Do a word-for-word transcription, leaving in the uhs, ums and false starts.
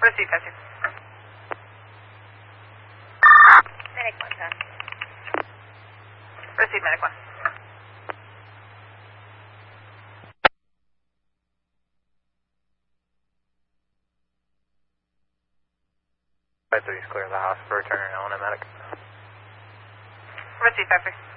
Receive, Patrick. Medic one, sir. Receive, Medic one. five three is clear of the house for return and L N M medic. Receive, Patrick.